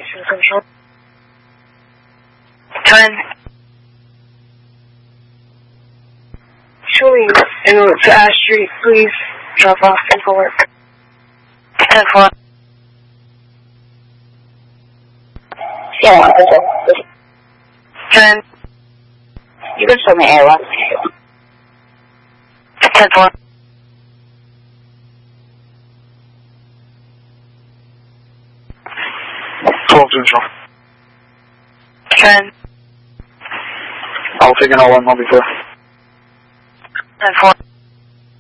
Station Central. 10. Showing en route to Ash Street, please drop off paperwork. 10-4. 10. You can show me area. 10-4. 12 Central. 10. I'll take an all-in, I'll be clear. 10-4.